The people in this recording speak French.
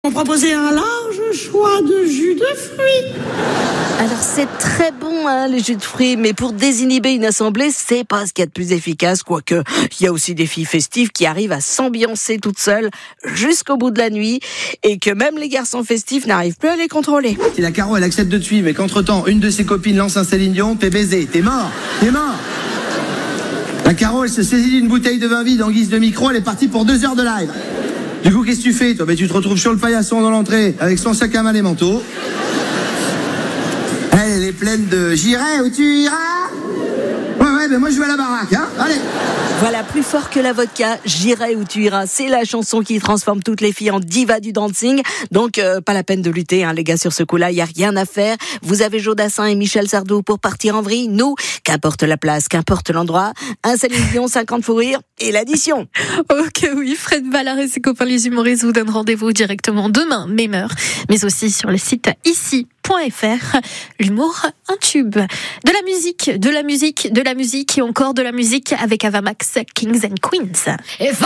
On proposait un large choix de jus de fruits. Alors c'est très bon les jus de fruits, mais pour désinhiber une assemblée, c'est pas ce qu'il y a de plus efficace, quoique il y a aussi des filles festives qui arrivent à s'ambiancer toutes seules jusqu'au bout de la nuit et que même les garçons festifs n'arrivent plus à les contrôler. Si la Caro elle accepte de te suivre et qu'entre-temps une de ses copines lance un Céline Dion, t'es baisé, t'es mort. La Caro elle se saisit d'une bouteille de vin vide en guise de micro, elle est partie pour 2 heures de live. Du coup, qu'est-ce que tu fais, toi ? Tu te retrouves sur le paillasson dans l'entrée, avec son sac à main et manteau. Elle est pleine de « J'irai où tu iras ?» Ouais, ben moi je vais à la baraque, hein. Allez. Voilà, plus fort que la vodka, J'irai où tu iras. C'est la chanson qui transforme toutes les filles en divas du dancing. Donc, pas la peine de lutter, les gars, sur ce coup-là. Il n'y a rien à faire. Vous avez Jodassin et Michel Sardou pour partir en vrille. Nous, qu'importe la place, qu'importe l'endroit, un Céline Dion, 50 fous rires et l'addition. Ok, oui, Fred Ballard et ses copains les humoristes vous donnent rendez-vous directement demain, même heure, mais aussi sur le site ici.fr. L'humour, un tube. De la musique et encore de la musique avec Avamax, Kings and Queens.